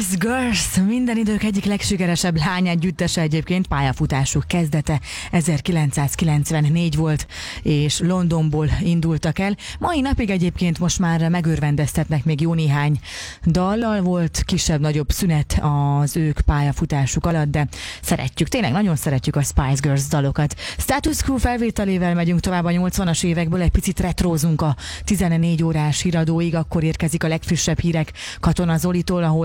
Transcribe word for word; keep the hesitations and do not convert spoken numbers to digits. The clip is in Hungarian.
Spice Girls, minden idők egyik legsikeresebb lányegyüttese, egyébként pályafutásuk kezdete ezerkilencszázkilencvennégy volt, és Londonból indultak el. Mai napig egyébként most már megörvendeztetnek még jó néhány dallal, volt kisebb-nagyobb szünet az ők pályafutásuk alatt, de szeretjük, tényleg nagyon szeretjük a Spice Girls dalokat. Status Quo felvételével megyünk tovább a nyolcvanas évekből, egy picit retrózunk a tizennégy órás híradóig, akkor érkezik a legfrissebb hírek Katona Zolitól, ahol